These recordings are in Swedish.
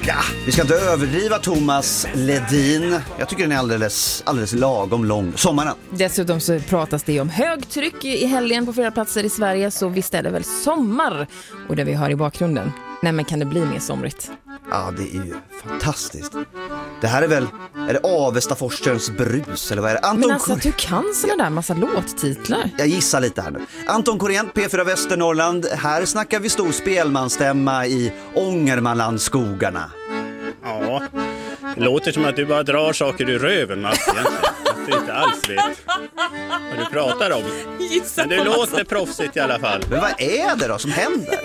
Ja, vi ska inte överdriva Thomas Ledin. Jag tycker den är alldeles lagom lång. Sommaren. Dessutom så pratas det om högtryck i helgen på flera platser i Sverige, så visst är det väl sommar. Och det vi har i bakgrunden, nej men kan det bli mer somrigt? Ja, det är ju fantastiskt. Det här är det Avestaforsterns brus eller vad är det? Men alltså att du kan såna där massa låttitlar. Jag gissar lite här nu. Anton Korén, P4 Västernorrland. Här snackar vi stor spelmansstämma i Ångermanlandsskogarna. Ja, det låter som att du bara drar saker ur röven, Mats, egentligen. Att du inte alls vet vad du pratar om. Men du låter proffsigt i alla fall. Men vad är det då som händer?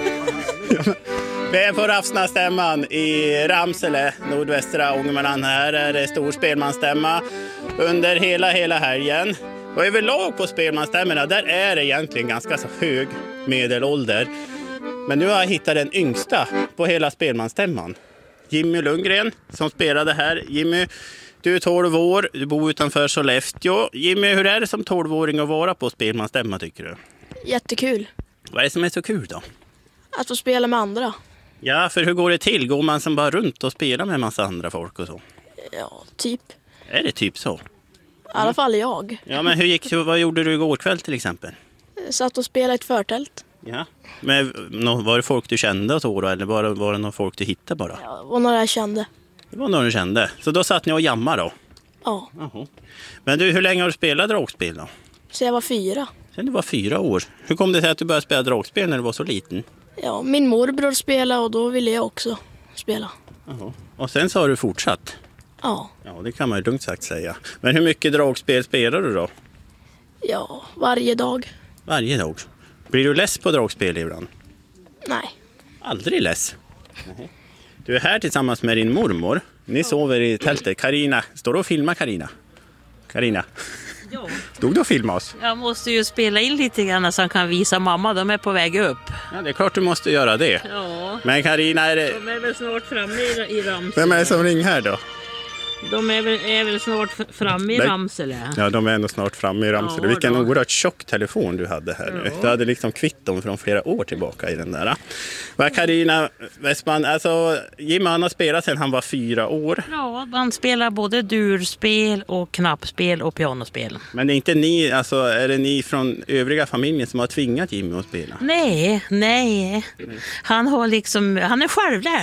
Vi är på Rafsnastämman i Ramsele, nordvästra Ångermanland. Här är det stor spelmansstämma under hela helgen. Och överlag på spelmansstämmorna, där är det egentligen ganska så hög medelålder. Men nu har jag hittat den yngsta på hela spelmansstämman. Jimmy Lundgren som spelade här. Jimmy, du är 12 år, du bor utanför Sollefteå. Jimmy, hur är det som 12-åring att vara på spelmansstämma, tycker du? Jättekul. Vad är det som är så kul då? Att få spela med andra. Ja, för hur går det till? Går man som bara runt och spelar med en massa andra folk och så? Ja, typ. Är det typ så? I alla fall jag. Ja, men vad gjorde du igår kväll till exempel? Satt och spelade ett förtält. Ja, men var det folk du kände och så då? Eller var det någon folk du hittade bara? Ja, det var några jag kände. Det var någon du kände. Så då satt ni och jammade då? Ja. Jaha. Men du, hur länge har du spelat dragspel då? Så jag var 4. Sen du var 4 år. Hur kom det sig att du började spela dragspel när du var så liten? Ja, min morbror spelade och då ville jag också spela. Jaha. Och sen så har du fortsatt? Ja. Ja, det kan man ju lugnt sagt säga. Men hur mycket dragspel spelar du då? Ja, varje dag. Varje dag. Blir du less på dragspel ibland? Nej. Aldrig less. Nej. Du är här tillsammans med din mormor. Ni sover i tältet. Karina, står du och filmar Karina? Karina? Ja. Stod du och filmade oss? Jag måste ju spela in lite grann så han kan visa mamma. De är på väg upp. Ja, det är klart du måste göra det. Ja. Men Karina, är det... De är väl snart framme i Ramsele. Vem är det som ringer här då? De är väl snart framme i Ramsele. Ja, de är ändå snart framme i Ramsele. Ja, vilken då. oerhört tjock telefon du hade här nu. Du hade liksom kvitton från flera år tillbaka i den där. Vad Karina Westman, alltså Jim han har spelat sedan han var 4 år. Ja, man spelar både durspel och knappspel och pianospel. Men det är inte ni, alltså är det ni från övriga familjen som har tvingat Jimmy att spela? Nej. Han är självlärd.